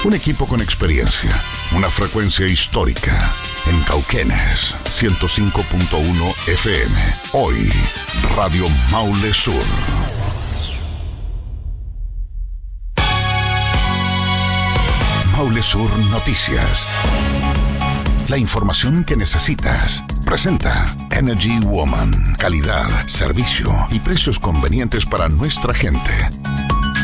Un equipo con experiencia, una frecuencia histórica. En Cauquenes, 105.1 FM. Hoy, Radio Maule Sur. Maule Sur Noticias. La información que necesitas. Presenta Energy Woman. Calidad, servicio y precios convenientes para nuestra gente.